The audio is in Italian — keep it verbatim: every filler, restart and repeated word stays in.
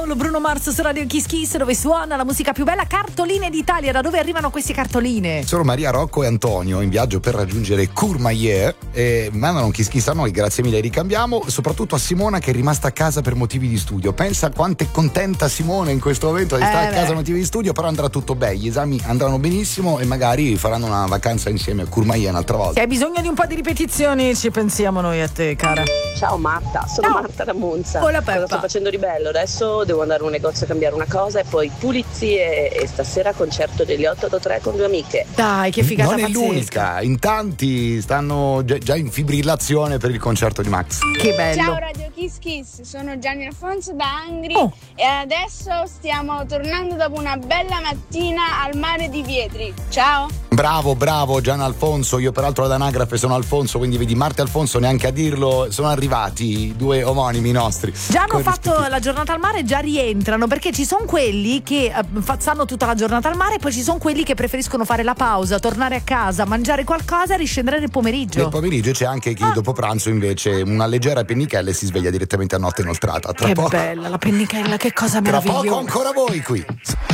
Soul, Bruno Mars su Radio Kiss Kiss, dove suona la musica più bella. Cartoline d'Italia, da dove arrivano queste cartoline? Sono Maria Rocco e Antonio in viaggio per raggiungere Courmayeur e mandano un Kiss Kiss a noi, grazie mille, ricambiamo, soprattutto a Simona che è rimasta a casa per motivi di studio. Pensa quanto è contenta Simona in questo momento di eh stare beh. a casa per motivi di studio, però andrà tutto bene, gli esami andranno benissimo e magari faranno una vacanza insieme a Courmayeur un'altra volta. Se hai bisogno di un po' di ripetizioni ci pensiamo noi a te, cara. Ciao Marta, sono Ciao. Marta da Monza. Hola, Cosa Peppa. sto facendo di bello? Adesso devo andare a un negozio a cambiare una cosa e poi pulizie e stasera concerto degli otto otto tre con due amiche. Dai, che figata Non è pazzesca. l'unica, in tanti stanno già, già in fibrillazione per il concerto di Max. Che bello. Ciao Radio Kiss Kiss, sono Gianni Alfonso da Angri Oh. e adesso stiamo tornando dopo una bella mattina al mare di Vietri. Ciao! Bravo, bravo Gian Alfonso, io peraltro ad anagrafe sono Alfonso, quindi vedi Marta e Alfonso neanche a dirlo, sono arrivati i due omonimi nostri. Già hanno Con fatto rispettivi- la giornata al mare, già rientrano, perché ci sono quelli che eh, fa- stanno tutta la giornata al mare e poi ci sono quelli che preferiscono fare la pausa, tornare a casa, mangiare qualcosa e riscendere nel pomeriggio. Nel pomeriggio c'è anche chi Ah. dopo pranzo invece una leggera pennichella e si sveglia direttamente a notte inoltrata. Tra Che poco, bella la pennichella, che cosa tra meravigliosa. poco ancora voi qui.